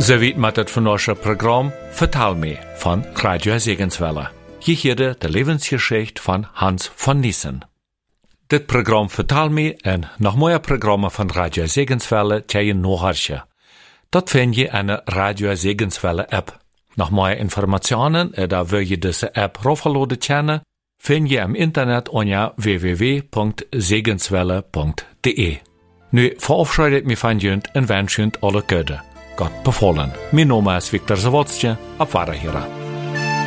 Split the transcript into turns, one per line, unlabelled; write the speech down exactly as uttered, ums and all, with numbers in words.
Zo weet met het vandaagse programma Vertaal me van Radio Segenswelle. Je hoorde de levensgeschichte van Hans van Niesen. Dit programma Vertaal me en nog mooie programma van Radio Segenswelle kan je nog hartje. Dat vind je aan de Radio Segenswelle app. Nog meer informationen en daar wil je deze app afgeladen kennen, vind je op internet onder w w w punt segenswelle punt d e. Nu verabschied ik me van jullie en wens jullie alle goede. Gott bevallen. Mijn naam is Victor Zawodski. Op Wiederhören.